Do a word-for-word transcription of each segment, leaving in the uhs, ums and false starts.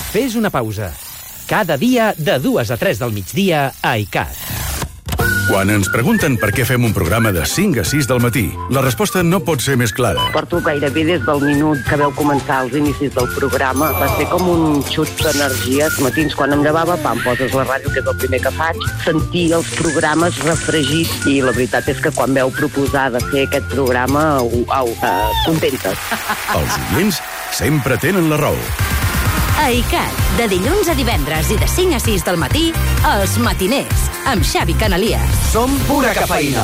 Fes una pausa. Cada dia de dues a tres del migdia a I C A T. Quan ens pregunten per què fem un programa de cinc a sis del matí, la resposta no pot ser més clara. Porto gairebé des del minut que vau començar els inicis del programa. Va ser com un xut d'energia. Els matins, quan em llevava, pam, poses la ràdio, que és el primer que faig, sentir els programes refregits. I la veritat és que quan veu proposar de fer aquest programa, au, au, uh, contentes. Els oients sempre tenen la raó. A I C A T, de dilluns a divendres i de cinc a sis del matí, Els Matiners, amb Xavi Canalies. Som pura cafeïna.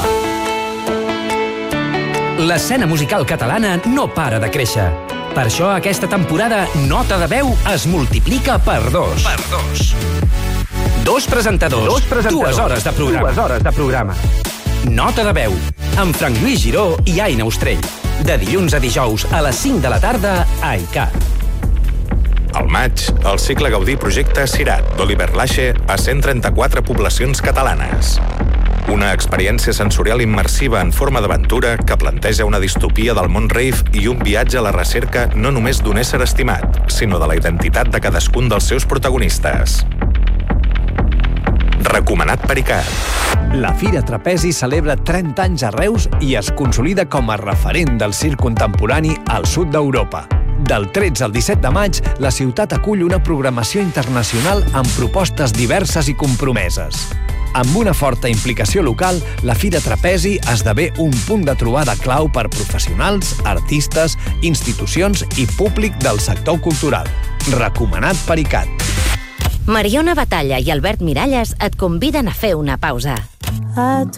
L'escena musical catalana no para de créixer. Per això aquesta temporada Nota de Veu es multiplica per dos. Per dos. Dos presentadors, dos presentadors. dues hores de programa. Dues hores de programa. Nota de Veu, amb Frank Lluís Giró i Aina Ostrell. De dilluns a dijous a les cinc de la tarda a I C A T. Al maig, el cicle Gaudí projecta Cirat, d'Oliver Lache, a cent trenta-quatre poblacions catalanes. Una experiència sensorial immersiva en forma d'aventura que planteja una distopia del món rave i un viatge a la recerca no només d'un ésser estimat, sinó de la identitat de cadascun dels seus protagonistes. Recomanat per I C A T. La Fira Trapezi celebra trenta anys a Reus i es consolida com a referent del circ contemporani al sud d'Europa. Del tretze al disset de maig, la ciutat acull una programació internacional amb propostes diverses i compromeses. Amb una forta implicació local, la Fira Trapezi esdevé un punt de trobada clau per professionals, artistes, institucions i públic del sector cultural. Recomanat per I C A T. Mariona Batalla i Albert Miralles et conviden a fer una pausa.